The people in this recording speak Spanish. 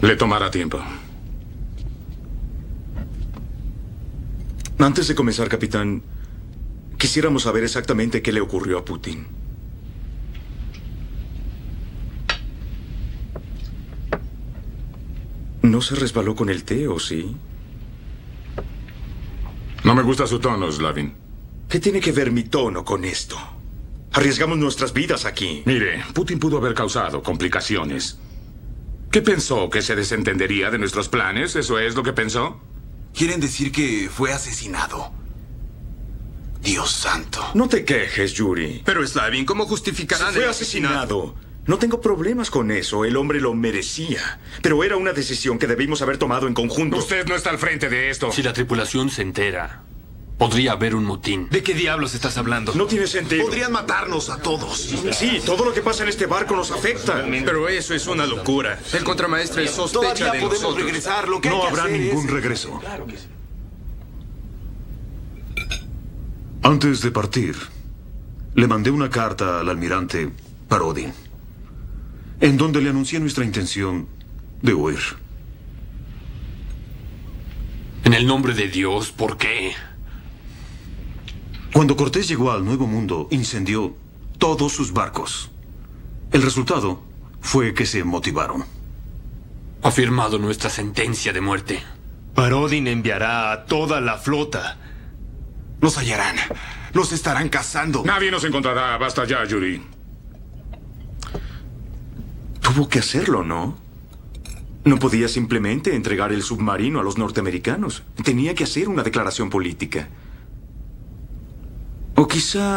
Le tomará tiempo. Antes de comenzar, capitán, quisiéramos saber exactamente qué le ocurrió a Putin. ¿No se resbaló con el té, o sí? No me gusta su tono, Slavin. ¿Qué tiene que ver mi tono con esto? Arriesgamos nuestras vidas aquí. Mire, Putin pudo haber causado complicaciones. ¿Qué pensó? ¿Que se desentendería de nuestros planes? ¿Eso es lo que pensó? Quieren decir que fue asesinado. Dios santo. No te quejes, Yuri. Pero Slavin, ¿cómo justificarán Fue el asesinado. No tengo problemas con eso. El hombre lo merecía. Pero era una decisión que debimos haber tomado en conjunto. Usted no está al frente de esto. Si la tripulación se entera, podría haber un motín. ¿De qué diablos estás hablando? No tiene sentido. Podrían matarnos a todos. Sí, todo lo que pasa en este barco nos afecta. Pero eso es una locura. El contramaestre sospecha Todavía de podemos nosotros. regresar. Lo que hay No que habrá hacer ningún es... regreso. Antes de partir, le mandé una carta al almirante Parodin, en donde le anuncié nuestra intención de huir. En el nombre de Dios, ¿por qué? Cuando Cortés llegó al Nuevo Mundo, incendió todos sus barcos. El resultado fue que se motivaron. Ha firmado nuestra sentencia de muerte. Parodin enviará a toda la flota. Nos hallarán. Nos estarán cazando. Nadie nos encontrará. Basta ya, Yuri. Tuvo que hacerlo, ¿no? No podía simplemente entregar el submarino a los norteamericanos. Tenía que hacer una declaración política. O quizá